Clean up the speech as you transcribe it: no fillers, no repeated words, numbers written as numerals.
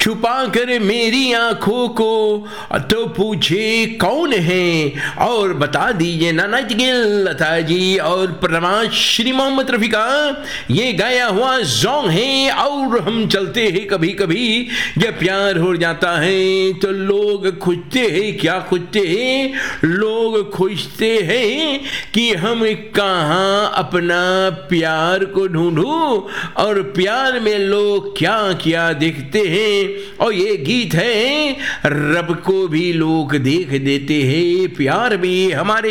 छुपा कर मेरी आंखों को तो पूछे कौन है, और बता दीजिए नानाज गिल, लता जी और प्रमाण श्री मोहम्मद रफी का ये गाया हुआ सॉन्ग है। और हम चलते हैं कभी कभी जब प्यार हो जाता है तो लोग खोजते हैं, क्या खोजते हैं, लोग खोजते हैं कि हम कहाँ अपना प्यार को ढूंढूं, और प्यार में लोग क्या क्या देखते हैं। और ये गीत है रब को भी लोग देख देते हैं, प्यार भी हमारे